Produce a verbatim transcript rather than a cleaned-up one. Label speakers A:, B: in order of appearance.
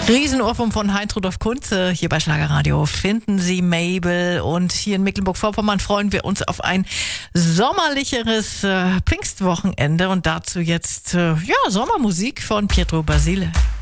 A: Riesenohrwurm von Heinz Rudolf Kunze. Hier bei Schlagerradio finden Sie Mabel. Und hier in Mecklenburg-Vorpommern freuen wir uns auf ein sommerlicheres äh, Pfingstwochenende. Und dazu jetzt äh, ja Sommermusik von Pietro Basile.